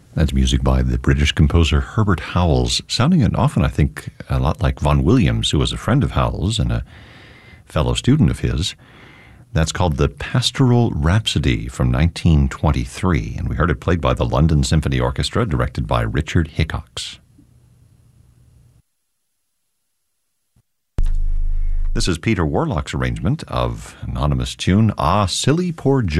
That's music by the British composer Herbert Howells, sounding often, I think, a lot like Vaughan Williams, who was a friend of Howells and a fellow student of his. That's called the Pastoral Rhapsody from 1923, and we heard it played by the London Symphony Orchestra, directed by Richard Hickox. This is Peter Warlock's arrangement of anonymous tune, Ah, Silly Poor Joe.